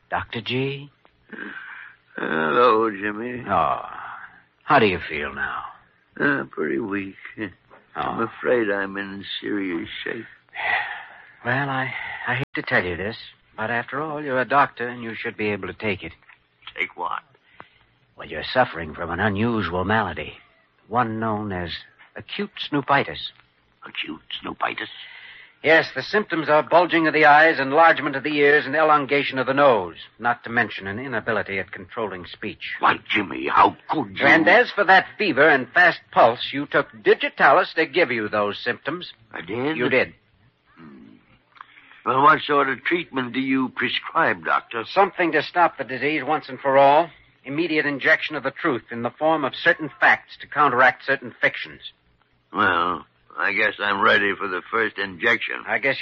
Dr. G? Hello, Jimmy. Oh, how do you feel now? Pretty weak. I'm afraid I'm in serious shape. Well, I hate to tell you this, but after all, you're a doctor and you should be able to take it. Take what? Well, you're suffering from an unusual malady, one known as acute snoopitis. Acute snoopitis? Yes, the symptoms are bulging of the eyes, enlargement of the ears, and elongation of the nose, not to mention an inability at controlling speech. Why, Jimmy, how could you? And as for that fever and fast pulse, you took Digitalis to give you those symptoms. I did? You did. Well, what sort of treatment do you prescribe, Doctor? Something to stop the disease once and for all. Immediate injection of the truth in the form of certain facts to counteract certain fictions. Well, I guess I'm ready for the first injection. I guess